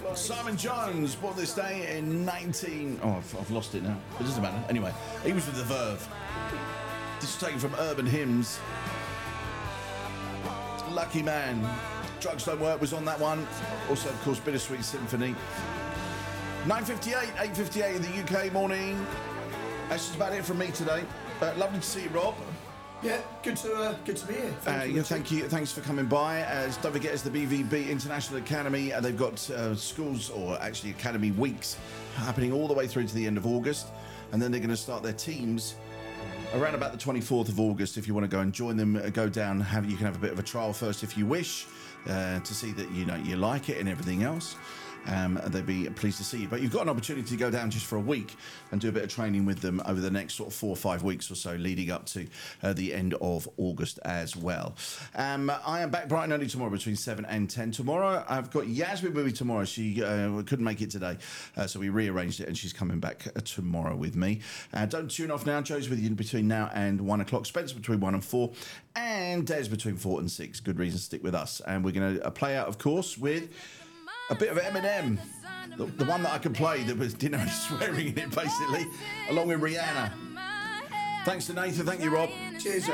Simon Jones, born this day in 19... Oh, I've lost it now. It doesn't matter. Anyway, he was with the Verve. This is taken from Urban Hymns. Lucky Man. Drugs Don't Work was on that one. Also, of course, Bittersweet Symphony. 9:58, 8:58 in the UK morning. That's just about it from me today. Lovely to see you, Rob. Yeah, good to be here. Thank you. Thanks for coming by. Don't forget, it's the BVB International Academy. They've got schools, or actually academy weeks, happening all the way through to the end of August. And then they're going to start their teams around about the 24th of August. If you want to go and join them, go down. You can have a bit of a trial first if you wish, to see that you like it and everything else. They'd be pleased to see you. But you've got an opportunity to go down just for a week and do a bit of training with them over the next sort of 4 or 5 weeks or so, leading up to the end of August as well. I am back bright and early tomorrow between 7 and 10. Tomorrow, I've got Yasmin with me tomorrow. She couldn't make it today, so we rearranged it, and she's coming back tomorrow with me. Don't tune off now. Joe's with you between now and 1 o'clock. Spencer between 1 and 4. And Des between 4 and 6. Good reason to stick with us. And we're going to play out, of course, with a bit of Eminem, the one that I could play that didn't have any swearing in it, basically, along with Rihanna. Thanks to Nathan. Thank you, Rob. Cheers.